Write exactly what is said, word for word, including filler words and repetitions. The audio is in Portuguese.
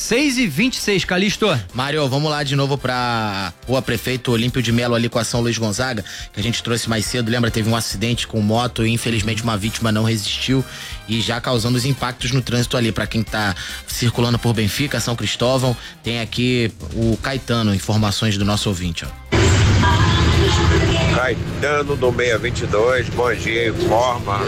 seis e vinte e seis, Calixto. Mário, vamos lá de novo pra Rua Prefeito Olímpio de Melo, ali com a São Luís Gonzaga, que a gente trouxe mais cedo, lembra? Teve um acidente com moto e infelizmente uma vítima não resistiu e já causando os impactos no trânsito ali. Pra quem tá circulando por Benfica, São Cristóvão, tem aqui o Caetano, informações do nosso ouvinte, ó. Caetano do seiscentos e vinte e dois, bom dia, informa.